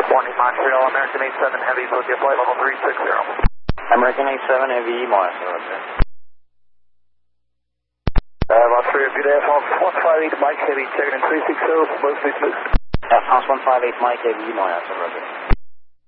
Morning Montreal, American 87 Heavy, both your flight level 360. American 87 Heavy, Montreal. Montreal, good day, France 158 Mike Heavy, checking in 360, mostly smooth. France 158 Mike Heavy, Montreal.